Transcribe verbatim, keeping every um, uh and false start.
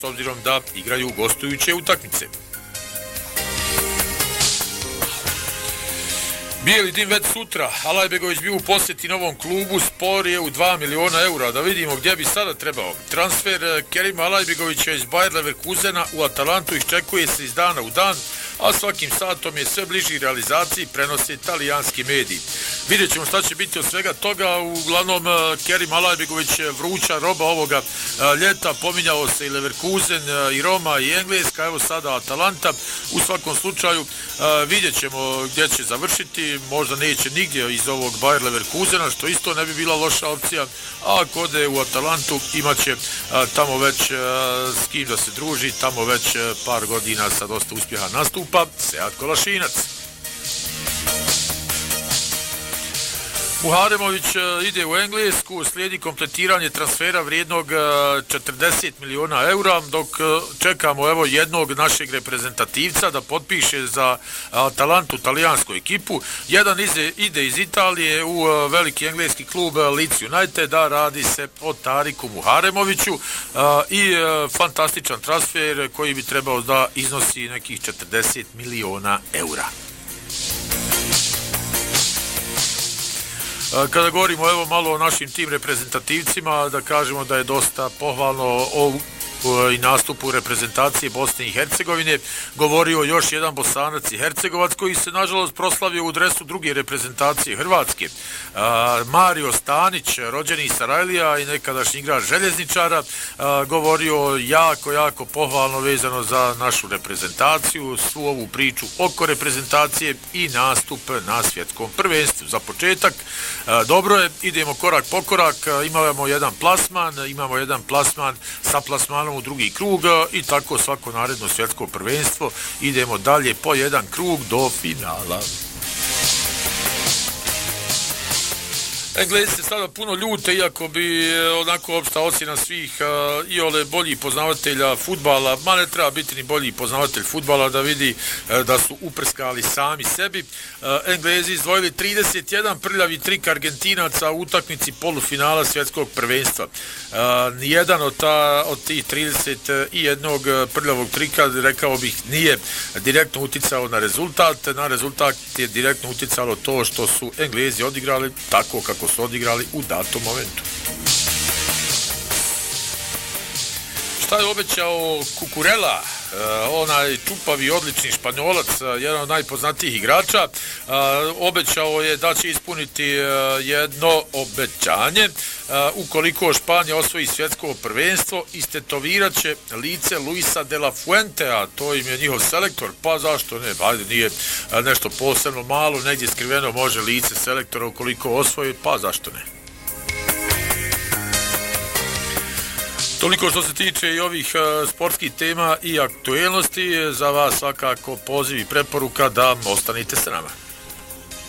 s obzirom da igraju gostujuće utakmice. Bijeli dim već sutra. Alajbegović bio u posjeti novom klubu, spor je u dva miliona eura. Da vidimo gdje bi sada trebao. Transfer Kerima Alajbegovića iz Bayer Leverkusena u Atalantu iščekuje se iz dana u dan, a svakim satom je sve bliži realizaciji, prenose italijanski mediji. Vidjet ćemo šta će biti od svega toga. Uglavnom, Kerim Alajbegović vruća roba ovoga ljeta, pominjao se i Leverkusen, i Roma, i Engleska, evo sada Atalanta. U svakom slučaju vidjet ćemo gdje će završiti, možda neće nigdje iz ovog Bayer Leverkusena, što isto ne bi bila loša opcija, a ako ode u Atalantu imaće tamo već s kim da se druži, tamo već par godina sa dosta uspjeha nastupa, Sead Kolašinac. Muharemović ide u Englesku, slijedi kompletiranje transfera vrijednog četrdeset miliona eura, dok čekamo evo jednog našeg reprezentativca da potpiše za Atalantu, talijansku ekipu. Jedan ide, ide iz Italije u veliki engleski klub Leeds United, a radi se o Tariku Muharemoviću i fantastičan transfer koji bi trebao da iznosi nekih četrdeset miliona eura. Kada govorimo evo malo o našim tim reprezentativcima, da kažemo da je dosta pohvalno o i nastupu reprezentacije Bosne i Hercegovine govorio još jedan Bosanac i Hercegovac koji se nažalost proslavio u dresu druge reprezentacije Hrvatske. Mario Stanić, rođeni iz Sarajlija i nekadašnji igrač Željezničara, govorio jako, jako pohvalno vezano za našu reprezentaciju, svu ovu priču oko reprezentacije i nastup na svjetskom prvenstvu. Za početak, dobro je, idemo korak po korak, imamo jedan plasman, imamo jedan plasman sa plasmanom u drugi krug i tako svako naredno svjetsko prvenstvo. Idemo dalje po jedan krug do finala. Englezi se sada puno ljute, iako bi onako opšta ocjena svih uh, i ole bolji poznavatelja fudbala, ma ne treba biti ni bolji poznavatelj fudbala da vidi uh, da su uprskali sami sebi. Uh, Englezi izdvojili trideset jedan prljavi trik Argentinaca u utakmici polufinala svjetskog prvenstva. Uh, nijedan od, ta, od tih trideset jedan prljavog trika, rekao bih, nije direktno uticao na rezultat. Na rezultat je direktno uticalo to što su Englezi odigrali tako kako su odigrali u datom momentu. Šta je obećao Kukurela, uh, onaj čupavi odlični Španjolac, uh, jedan od najpoznatijih igrača, uh, obećao je da će ispuniti uh, jedno obećanje. Uh, ukoliko Španija osvoji svjetsko prvenstvo, istetovirat će lice Luisa de la Fuentea, to im je njihov selektor, pa zašto ne, ajde, nije uh, nešto posebno malo, negdje skriveno može lice selektora ukoliko osvoji, pa zašto ne. Toliko što se tiče i ovih uh, sportskih tema i aktuelnosti, za vas svakako poziv i preporuka da ostanite s nama.